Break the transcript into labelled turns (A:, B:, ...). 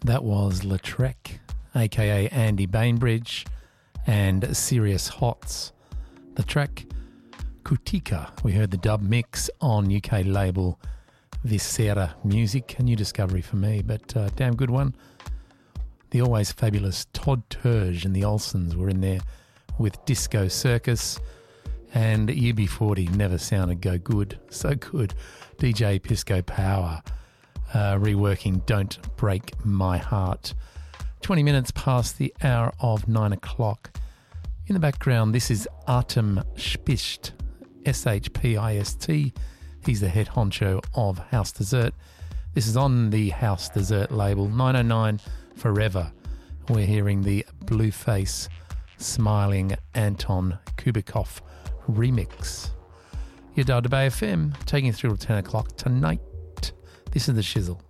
A: That was Lautrec, aka Andy Bainbridge, and Serious Hots. The track Kutika. We heard the dub mix on UK label Viscera Music, a new discovery for me, but damn good one. The always fabulous Todd Terge and the Olsons were in there with Disco Circus, and UB40 never sounded so good. DJ Pisco Power reworking Don't Break My Heart. 20 minutes past the hour of 9 o'clock. In the background, this is Artem Spist, S-H-P-I-S-T. He's the head honcho of House Desert. This is on the House Desert label, 909 Forever. We're hearing the Blueface Smiling Anton Kubikov remix. You're dialed to Bay FM, taking you through till 10 o'clock tonight. This is The Shizzle.